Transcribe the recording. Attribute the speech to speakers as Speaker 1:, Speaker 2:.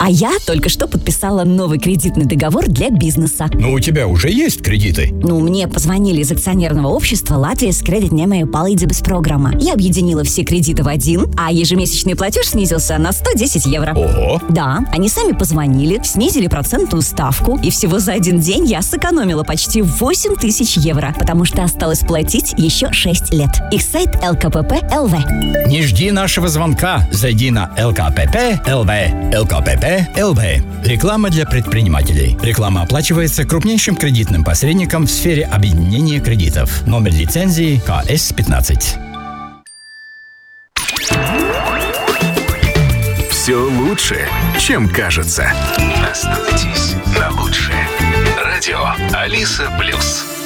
Speaker 1: А я только что подписала новый кредитный договор для бизнеса.
Speaker 2: Но у тебя уже есть кредиты?
Speaker 1: Мне позвонили из акционерного общества Латвijas кредитņēmēju palīdzības программа. Я объединила все кредиты в один, а ежемесячный платеж снизился на 110 евро.
Speaker 2: Ого!
Speaker 1: Да, они сами позвонили, снизили процентную ставку, и всего за один день я сэкономила почти 8000 евро, потому что осталось платить еще 6 лет. Их сайт LKPP.LV.
Speaker 2: Не жди нашего звонка. Зайди на LKPP.LV. LKPP.LV. Реклама для предпринимателей. Реклама оплачивается крупнейшим кредитным посредником в сфере объединения кредитов. Номер лицензии КС-15.
Speaker 3: Все лучше, чем кажется. Остановитесь на лучшее. Радио Алиса Плюс.